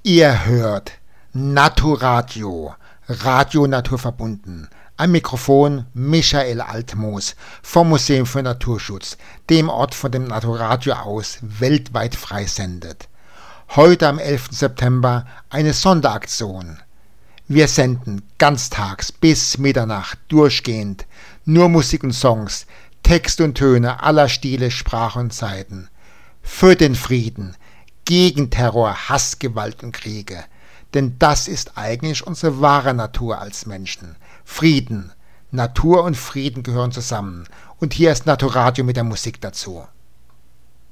Ihr hört Naturadio, Radio Naturverbunden. Am Mikrofon Michael Altmoos vom Museum für Naturschutz, dem Ort, von dem Naturadio aus weltweit freisendet. Heute am 11. September eine Sonderaktion. Wir senden ganztags bis Mitternacht durchgehend nur Musik und Songs, Texte und Töne aller Stile, Sprachen und Zeiten. Für den Frieden, gegen Terror, Hass, Gewalt und Kriege. Denn das ist eigentlich unsere wahre Natur als Menschen. Frieden. Natur und Frieden gehören zusammen. Und hier ist Naturadio mit der Musik dazu.